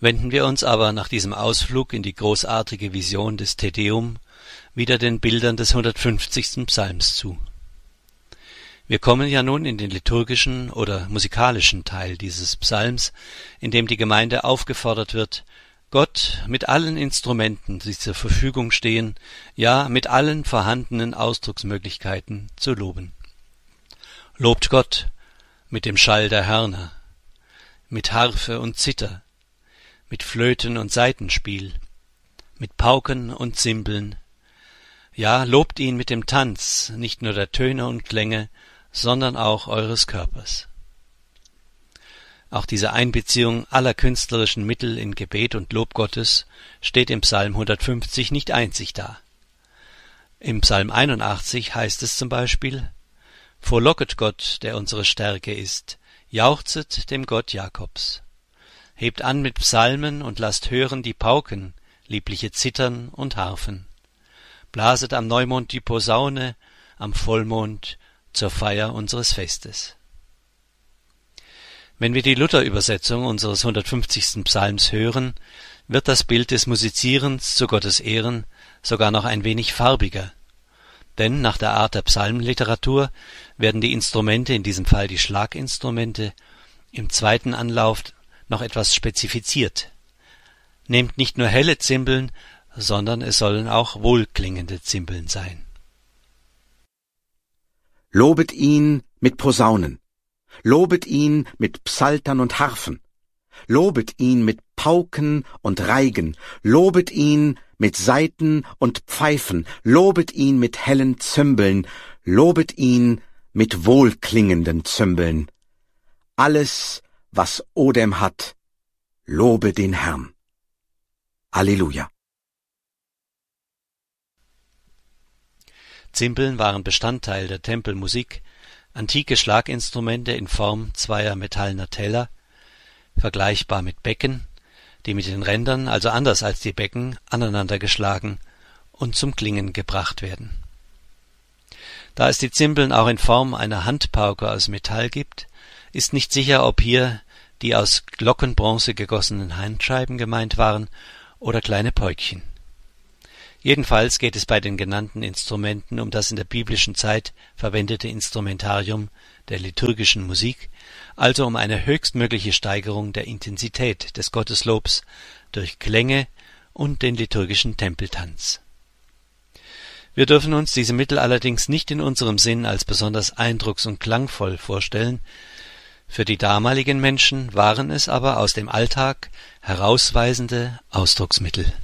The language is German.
Wenden wir uns aber nach diesem Ausflug in die großartige Vision des Te Deum wieder den Bildern des 150. Psalms zu. Wir kommen ja nun in den liturgischen oder musikalischen Teil dieses Psalms, in dem die Gemeinde aufgefordert wird, Gott mit allen Instrumenten, die zur Verfügung stehen, ja mit allen vorhandenen Ausdrucksmöglichkeiten zu loben. Lobt Gott mit dem Schall der Hörner, mit Harfe und Zither, mit Flöten und Saitenspiel, mit Pauken und Zimbeln. Ja, lobt ihn mit dem Tanz, nicht nur der Töne und Klänge, sondern auch eures Körpers. Auch diese Einbeziehung aller künstlerischen Mittel in Gebet und Lob Gottes steht im Psalm 150 nicht einzig da. Im Psalm 81 heißt es zum Beispiel: Frohlocket Gott, der unsere Stärke ist, jauchzet dem Gott Jakobs. Hebt an mit Psalmen und lasst hören die Pauken, liebliche Zittern und Harfen. Blaset am Neumond die Posaune, am Vollmond zur Feier unseres Festes. Wenn wir die Luther-Übersetzung unseres 150. Psalms hören, wird das Bild des Musizierens zu Gottes Ehren sogar noch ein wenig farbiger. Denn nach der Art der Psalmenliteratur werden die Instrumente, in diesem Fall die Schlaginstrumente, im zweiten Anlauf noch etwas spezifiziert. Nehmt nicht nur helle Zimbeln, sondern es sollen auch wohlklingende Zimbeln sein. Lobet ihn mit Posaunen, lobet ihn mit Psaltern und Harfen, lobet ihn mit Pauken und Reigen, lobet ihn mit Saiten und Pfeifen, lobet ihn mit hellen Zimbeln, lobet ihn mit wohlklingenden Zimbeln. Alles, was Odem hat, lobe den Herrn. Halleluja. Zimbeln waren Bestandteil der Tempelmusik, antike Schlaginstrumente in Form zweier metallener Teller, vergleichbar mit Becken, die mit den Rändern, also anders als die Becken, aneinander geschlagen und zum Klingen gebracht werden. Da es die Zimbeln auch in Form einer Handpauke aus Metall gibt, ist nicht sicher, ob hier die aus Glockenbronze gegossenen Handscheiben gemeint waren oder kleine Päukchen. Jedenfalls geht es bei den genannten Instrumenten um das in der biblischen Zeit verwendete Instrumentarium der liturgischen Musik, also um eine höchstmögliche Steigerung der Intensität des Gotteslobs durch Klänge und den liturgischen Tempeltanz. Wir dürfen uns diese Mittel allerdings nicht in unserem Sinn als besonders eindrucks- und klangvoll vorstellen. Für die damaligen Menschen waren es aber aus dem Alltag herausweisende Ausdrucksmittel.